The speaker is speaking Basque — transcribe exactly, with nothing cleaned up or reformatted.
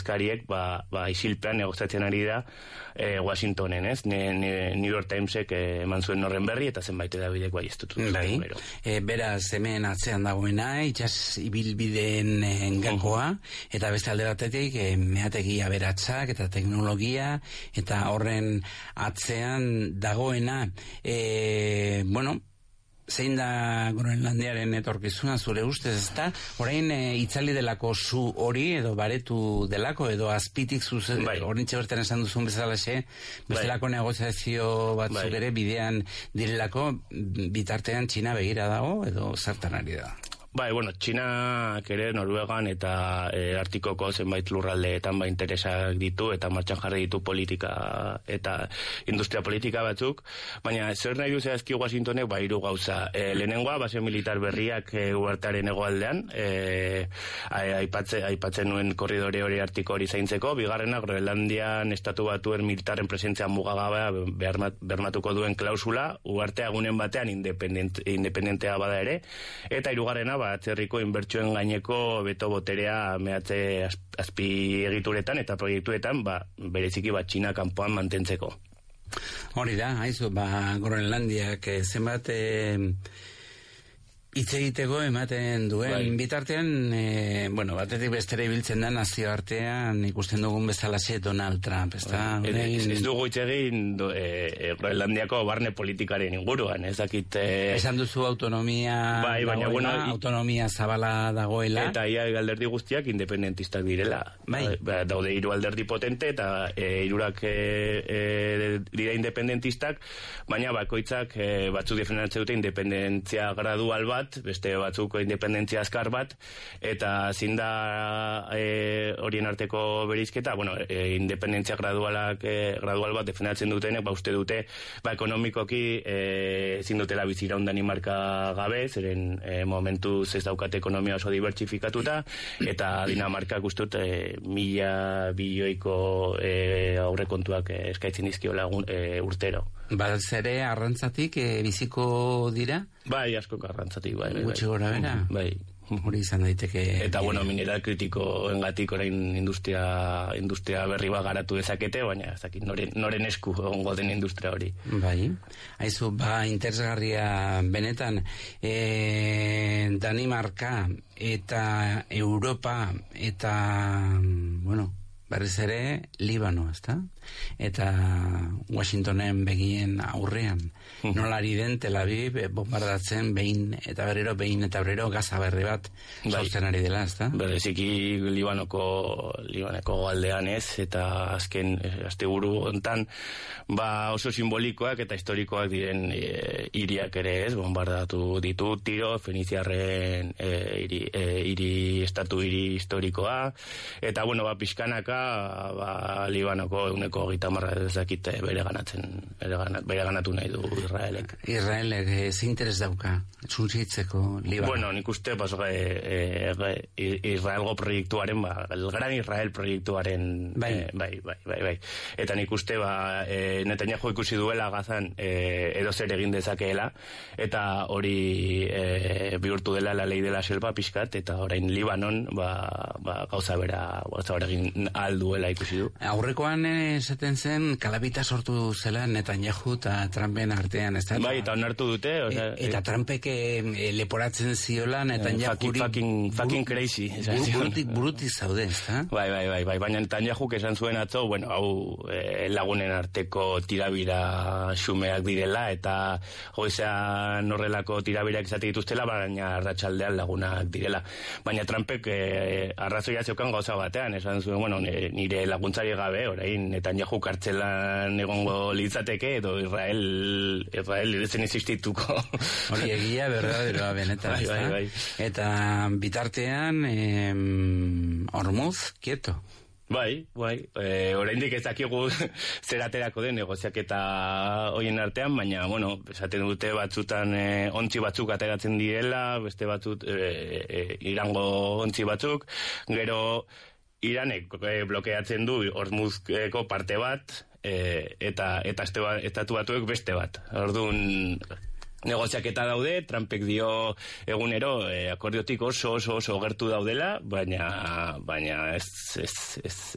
aldizkariek ba, ba isilpean negoziatzen ari da e, Washingtonen, ez? Ne, ne, New York Timesek e, eman zuen horren berri eta zenbait edabidek bai ez dut. Bai, e, beraz hemen atzean dagoena, itxas ibilbideen e, gakoa, uh-huh. eta beste alde batetik e, meategi aberatsak eta teknologia, eta horren atzean dagoena, e, bueno, zein da Groenlandiaren etorkizuna zure ustez, ezta? Orain e, itzali delako zu hori edo baretu delako edo azpitik zuzen, bai. Orintxe bertan esan duzun bezalaxe, bestelako bai. Negoziazio batzuk bai. Ere bidean direlako, bitartean Txina begira dago edo zertan ari da? Bai, bueno, Txinak ere Noruegan eta e, Artikoko zenbait lurraldeetan ba interesak ditu eta martxan jarri ditu politika eta industria politika batzuk, baina zer nahi du zehazki Washingtonek ba hiru gauza. E, lehenengoa, base militar berriak e, uhartearen hegoaldean, e, aipatzen, aipatzen nuen korridore hori Artiko hori zaintzeko, bigarrena Groenlandian estatu batuen militaren presentzia mugagabea bermatuko duen klausula, uhartea gunen batean independent, independentea bada ere, eta hirugarrena ba atzerriko inbertsioen gaineko beto boterea mehatze azpi egituretan eta proiektuetan ba, bereziki bat Txina kanpoan mantentzeko. Hori da, haizu, ba, Groenlandiak zenbat e, hitz egiteko ematen duen bai. Bitartean, e, bueno, batetik bestera ibiltzen da nazioartean ikusten dugun bezalaxe Donald Trump, ez da? Bai. Ez, ez dugu hitz egin e, Groenlandiako barne politikaren inguruan, ez dakit... E... Esan duzu autonomia bai, baina, dagoela, bueno, autonomia zabala dagoela. Eta ia alderdi guztiak independentistak direla. Bai. Ba, daude hiru alderdi potente eta e, hirurak e, e, dira independentistak, baina bakoitzak e, batzuk defendatzen dute independentzia gradual bat, beste batzuko independentzia azkar bat, eta zin da e, horien arteko berizketa, bueno, e, independentzia gradualak, e, gradual bat defendatzen dutenek, ba uste dute, ba ekonomikoki e, zin dutela biziraun Danimarka gabe, zeren e, momentuz ez daukate ekonomia oso dibertsifikatuta, eta Dinamarkak ustut e, mila bilioiko e, aurrekontuak e, eskaitzen dizkiola e, urtero. Badaz ere, arrantzatik e, biziko dira? Bai, asko arrantzatik, bai. Gutxi gora bera? Bai. Hori izan daiteke... Eta, bueno, mineral kritiko engatik orain industria, industria berri bat garatu dezakete, baina ez dakit, noren, noren esku ongo den industria hori. Bai, haizu, ba, interesgarria benetan, e, Danimarka eta Europa eta, bueno, berriz ere, Libano, ezta? Eta Washingtonen begien aurrean. Nolari den Tel Aviv bombardatzen behin eta berriro, behin eta berriro gaza berri bat sortzen ari dela, ezta? Bereziki Libanoko, Libaneko aldean ez, eta azken asteburu hontan ba oso simbolikoak eta historikoak diren e, hiriak ere ez, bombardatu ditu Tiro, Feniziarren e, hiri, e, hiri, estatu hiri historikoa, eta bueno, ba pixkanaka ba, Libanoko eguneko hogeita hamar ezakit bere ganatzen, bere, ganat, bere ganatu nahi du Israelek. Israelek ez interes dauka, txuntzitzeko Libano. Bueno, nik uste, pues, e, e, Israelgo proiektuaren, ba, el Gran Israel proiektuaren, bai. E, bai, bai, bai, bai. Eta nik uste, ba, e, Netanyahu ikusi duela Gazan e, edo zer egin dezakeela, eta hori e, bihurtu dela la ley de la selva pixkat, eta orain Libanon, ba, ba, gauza bera, gauza bera egin alduela ikusi du. Aurrekoan esaten zen kalabita sortu zela Netanyahu eta Trumpen artean, ez da? Bai, eta onartu dute. O sea, e, eta Trumpek e, leporatzen ziola Netanyahu fucking, fucking, fucking crazy. Burutik burutik zaude, ez da? Bai, bai, bai, bai, baina Netanyahu esan zuen atzo, bueno, hau e, lagunen arteko tirabira xumeak direla, eta goizean horrelako tirabirak izate dituztela, baina arratsaldean lagunak direla. Baina Trumpek e, arrazoia zeukan gauza batean, esan zuen, bueno, nire laguntzari gabe, orain Netanyahu kartzelan egongo litzateke, edo Israel Israel ezen existituko. Hori egia, berdaderoa benetan, bai, bai, bai. Eta bitartean em, Hormuz, quieto. Bai, bai, e, oraindik ez dakigu zer aterako den negoziaketa hoien artean, baina, bueno, esaten dute batzutan e, ontzi batzuk ateratzen direla, beste batzut e, e, Irango ontzi batzuk, gero Iranek e, blokeatzen du Hormuzko parte bat, e, eta eta estatu batuek beste bat. Orduan negoziaketa daude, Trumpek dio egunero e, akordiotik oso oso oso gertu daudela, baina baina ez ez ez